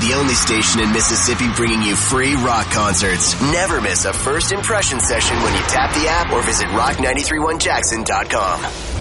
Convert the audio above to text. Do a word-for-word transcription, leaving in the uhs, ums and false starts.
the only station in Mississippi bringing you free rock concerts. Never miss a first impression session when you tap the app or visit rock nine three one jackson dot com.